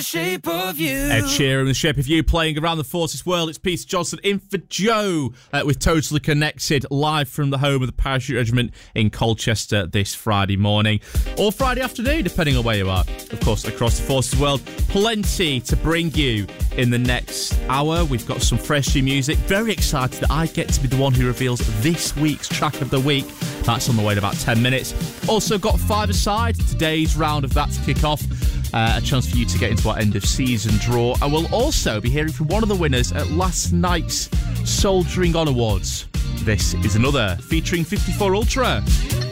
shape of you. Ed Sheeran, The Shape of You, playing around the Forces world. It's Peter Johnson in for Joe with Totally Connected, live from the home of the Parachute Regiment in Colchester this Friday morning. Or Friday afternoon, depending on where you are. Of course, across the Forces world. Plenty to bring you in the next hour. We've got some fresh new music. Very excited that I get to be the one who reveals this week's track of the week. That's on the way in about 10 minutes. Also got 5-a-side, today's round of that to kick off. A chance for you to get into our end of season draw. And we'll also be hearing from one of the winners at last night's Soldiering On Awards. This is another featuring 54 Ultra.